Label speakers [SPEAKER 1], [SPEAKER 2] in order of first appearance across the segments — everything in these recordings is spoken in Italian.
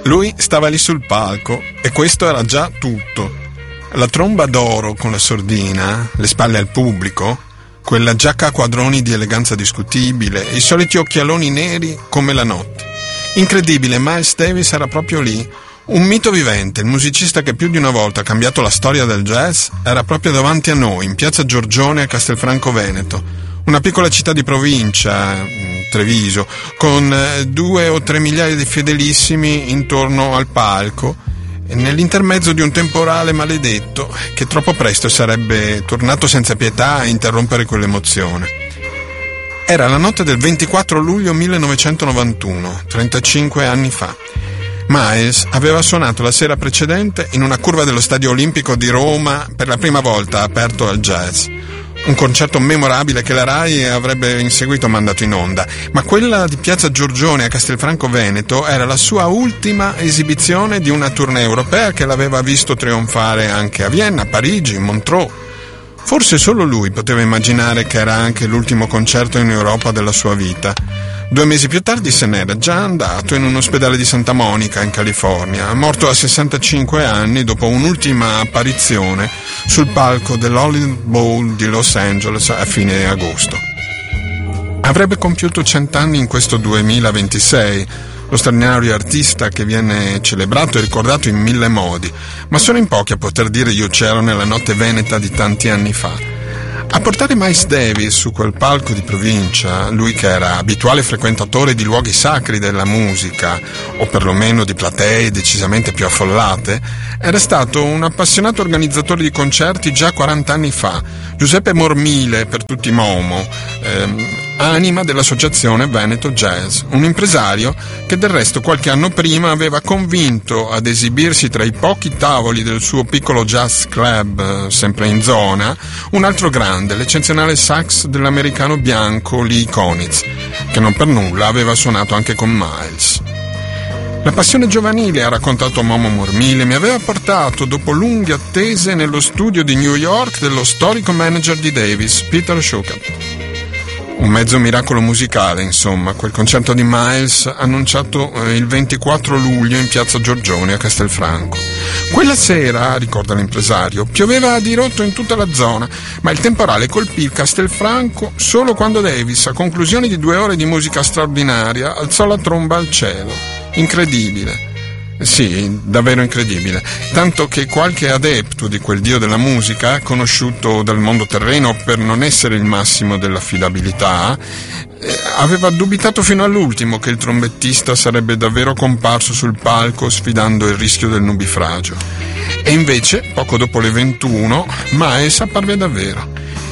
[SPEAKER 1] Lui stava lì sul palco e questo era già tutto. La tromba d'oro con la sordina, le spalle al pubblico, quella giacca a quadroni di eleganza discutibile, i soliti occhialoni neri come la notte. Incredibile, Miles Davis era proprio lì. Un mito vivente, il musicista che più di una volta ha cambiato la storia del jazz, era proprio davanti a noi, in piazza Giorgione a Castelfranco Veneto, una piccola città di provincia, Treviso, con 2 o 3 migliaia di fedelissimi intorno al palco, nell'intermezzo di un temporale maledetto che troppo presto sarebbe tornato senza pietà a interrompere quell'emozione. Era la notte del 24 luglio 1991, 35 anni fa. Miles aveva suonato la sera precedente in una curva dello Stadio Olimpico di Roma per la prima volta aperto al jazz. Un concerto memorabile che la Rai avrebbe in seguito mandato in onda, ma quella di piazza Giorgione a Castelfranco Veneto era la sua ultima esibizione di una tournée europea che l'aveva visto trionfare anche a Vienna, Parigi, Montreux. Forse solo lui poteva immaginare che era anche l'ultimo concerto in Europa della sua vita. 2 mesi più tardi se n'era già andato in un ospedale di Santa Monica, in California, morto a 65 anni dopo un'ultima apparizione sul palco dell'Hollywood Bowl di Los Angeles a fine agosto. Avrebbe compiuto 100 anni in questo 2026, lo straordinario artista che viene celebrato e ricordato in 1000 modi, ma sono in pochi a poter dire io c'ero nella notte veneta di tanti anni fa. A portare Miles Davis su quel palco di provincia, lui che era abituale frequentatore di luoghi sacri della musica, o perlomeno di platee decisamente più affollate, era stato un appassionato organizzatore di concerti già 40 anni fa, Giuseppe Mormile, per tutti Momo, anima dell'associazione Veneto Jazz, un impresario che del resto qualche anno prima aveva convinto ad esibirsi tra i pochi tavoli del suo piccolo jazz club, sempre in zona, un altro grande, l'eccezionale sax dell'americano bianco Lee Konitz, che non per nulla aveva suonato anche con Miles. La passione giovanile, ha raccontato Momo Mormile, mi aveva portato dopo lunghe attese nello studio di New York dello storico manager di Davis, Peter Schuchat. Un mezzo miracolo musicale, insomma, quel concerto di Miles annunciato il 24 luglio in piazza Giorgione a Castelfranco. Quella sera, ricorda l'impresario, pioveva a dirotto in tutta la zona, ma il temporale colpì il Castelfranco solo quando Davis, a conclusione di 2 ore di musica straordinaria, alzò la tromba al cielo. Incredibile. Sì, davvero incredibile. Tanto che qualche adepto di quel dio della musica, conosciuto dal mondo terreno per non essere il massimo dell'affidabilità, aveva dubitato fino all'ultimo che il trombettista sarebbe davvero comparso sul palco sfidando il rischio del nubifragio. E invece, poco dopo le 21, Miles apparve davvero,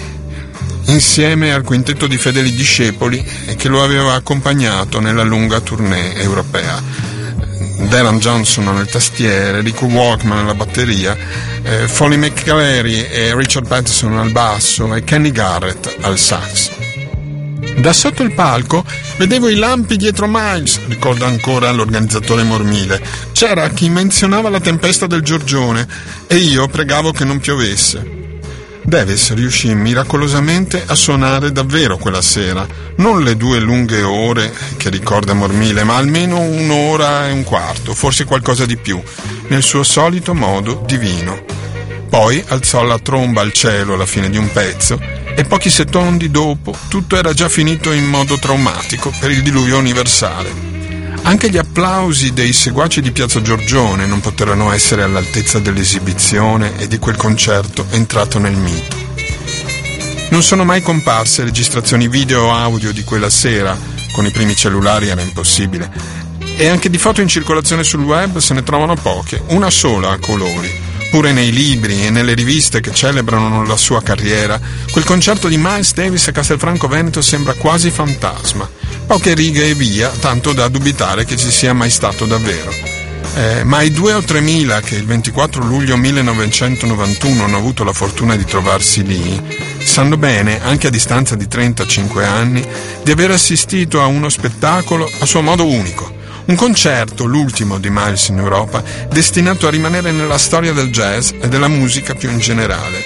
[SPEAKER 1] insieme al quintetto di fedeli discepoli che lo aveva accompagnato nella lunga tournée europea. Deron Johnson alle tastiere, Rico Walkman alla batteria, Foley McCleary e Richard Patterson al basso e Kenny Garrett al sax. Da sotto il palco vedevo i lampi dietro Miles, ricorda ancora l'organizzatore Mormile. C'era chi menzionava la tempesta del Giorgione e io pregavo che non piovesse. Davis riuscì miracolosamente a suonare davvero quella sera, non le 2 lunghe ore che ricorda Mormile, ma almeno 1 ora e un quarto, forse qualcosa di più, nel suo solito modo divino. Poi alzò la tromba al cielo alla fine di un pezzo e pochi secondi dopo tutto era già finito in modo traumatico per il diluvio universale. Anche gli applausi dei seguaci di piazza Giorgione non poterono essere all'altezza dell'esibizione e di quel concerto entrato nel mito. Non sono mai comparse registrazioni video o audio di quella sera, con i primi cellulari era impossibile, e anche di foto in circolazione sul web se ne trovano poche, una sola a colori. Pure nei libri e nelle riviste che celebrano la sua carriera, quel concerto di Miles Davis a Castelfranco Veneto sembra quasi fantasma. Poche righe e via, tanto da dubitare che ci sia mai stato davvero. Ma i 2 o 3 mila che il 24 luglio 1991 hanno avuto la fortuna di trovarsi lì, sanno bene, anche a distanza di 35 anni, di aver assistito a uno spettacolo a suo modo unico. Un concerto, l'ultimo di Miles in Europa, destinato a rimanere nella storia del jazz e della musica più in generale.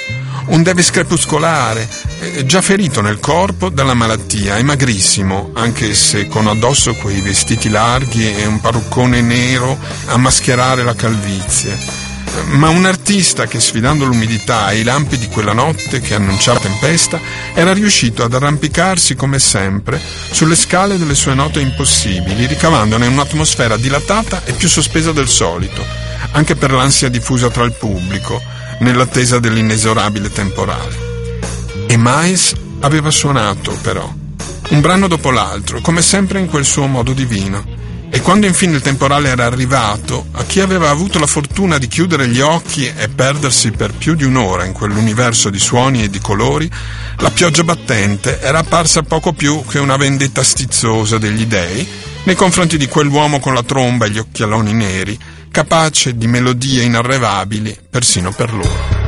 [SPEAKER 1] un Devis crepuscolare, già ferito nel corpo dalla malattia e magrissimo, anche se con addosso quei vestiti larghi e un parruccone nero a mascherare la calvizie. Ma un artista che, sfidando l'umidità e i lampi di quella notte che annunciava tempesta, era riuscito ad arrampicarsi come sempre sulle scale delle sue note impossibili, ricavandone un'atmosfera dilatata e più sospesa del solito, anche per l'ansia diffusa tra il pubblico, nell'attesa dell'inesorabile temporale. E Miles aveva suonato, però, un brano dopo l'altro, come sempre in quel suo modo divino. E quando infine il temporale era arrivato, a chi aveva avuto la fortuna di chiudere gli occhi e perdersi per più di un'ora in quell'universo di suoni e di colori, la pioggia battente era apparsa poco più che una vendetta stizzosa degli dei nei confronti di quell'uomo con la tromba e gli occhialoni neri, capace di melodie inarrivabili persino per loro.